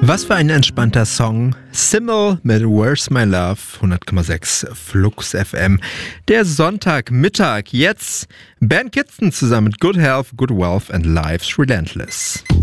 Was für ein entspannter Song. Simmel mit Where's My Love, 100,6 Flux FM. Der Sonntagmittag. Jetzt Ben Kidston zusammen mit Good Health, Good Wealth and Life's Relentless.